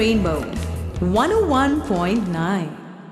Rainbow 101.9.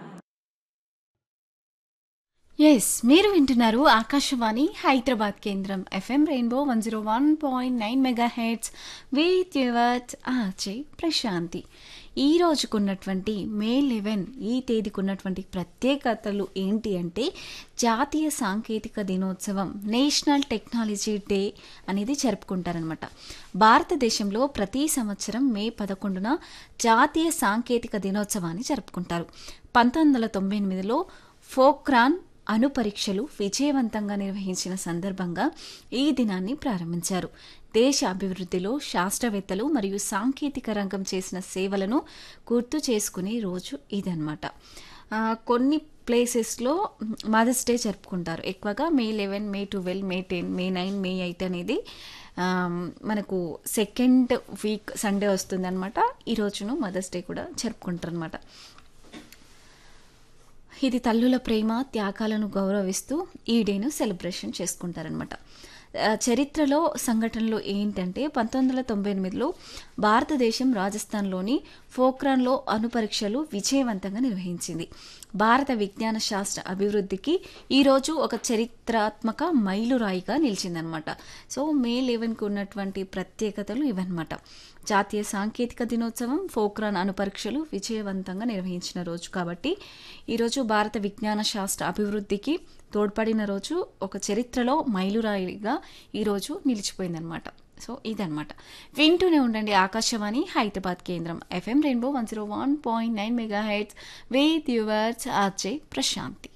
Yes మీరు వింటున్నారు ఆకాశవాణి హైదరాబాద్ కేంద్రం FM rainbow 101.9 mega heads with your RJ Prashanti. ఈ రోజుకున్నటువంటి మే 11 ఈ తేదీకున్నటువంటి ప్రత్యేకతలు ఏంటి అంటే జాతీయ సాంకేతిక దినోత్సవం, నేషనల్ టెక్నాలజీ డే అనేది జరుపుకుంటారనమాట. భారతదేశంలో ప్రతి సంవత్సరం మే 11న జాతీయ సాంకేతిక దినోత్సవాన్ని జరుపుకుంటారు. 1998లో ఫోక్రాన్ అణు పరీక్షలు విజయవంతంగా నిర్వహించిన సందర్భంగా ఈ దినాన్ని ప్రారంభించారు. దేశ అభివృద్ధిలో శాస్త్రవేత్తలు మరియు సాంకేతిక రంగం చేసిన సేవలను గుర్తు చేసుకునే రోజు ఇదన్నమాట. కొన్ని ప్లేసెస్లో మదర్స్ డే జరుపుకుంటారు. ఎక్కువగా మే 11, మే 12, మే 10, మే 9, మే 8 అనేది మనకు సెకండ్ వీక్ సండే వస్తుంది అనమాట. ఈ రోజును మదర్స్ డే కూడా జరుపుకుంటారు అనమాట. ఇది తల్లుల ప్రేమ త్యాగాలను గౌరవిస్తూ ఈ డేను సెలబ్రేషన్ చేసుకుంటారనమాట. చరిత్రలో సంఘటనలు ఏంటంటే 1998లో భారతదేశం రాజస్థాన్లోని పోఖ్రాన్లో అణు పరీక్షలు విజయవంతంగా నిర్వహించింది. భారత విజ్ఞాన శాస్త్ర అభివృద్ధికి ఈరోజు ఒక చరిత్రాత్మక మైలురాయిగా నిలిచిందనమాట. సో మే 11కు ఉన్నటువంటి ప్రత్యేకతలు ఇవన్నమాట. జాతీయ సాంకేతిక దినోత్సవం, పోఖ్రాన్ అణు పరీక్షలు విజయవంతంగా నిర్వహించిన రోజు కాబట్టి ఈరోజు భారత విజ్ఞాన శాస్త్ర అభివృద్ధికి తోడ్పడిన రోజు, ఒక చరిత్రలో మైలురాయిగా ఈరోజు నిలిచిపోయిందనమాట. సో ఇదనమాట. వింటూనే ఉండండి ఆకాశవాణి హైదరాబాద్ కేంద్రం FM rainbow 101.9 mega heads with yours RJ Prashanti.